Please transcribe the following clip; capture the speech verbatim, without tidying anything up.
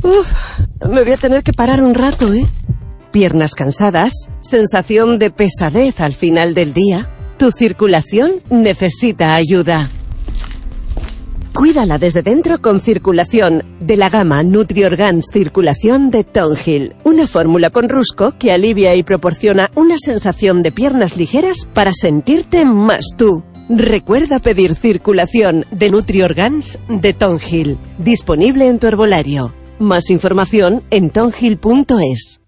Uf, me voy a tener que parar un rato, ¿eh? Piernas cansadas, sensación de pesadez al final del día. Tu circulación necesita ayuda. Cuídala desde dentro con Circulación, de la gama NutriOrgans Circulación de Tonghil. Una fórmula con rusco que alivia y proporciona una sensación de piernas ligeras para sentirte más tú. Recuerda pedir Circulación de NutriOrgans de Tonghil. Disponible en tu herbolario. Más información en tonghil punto es.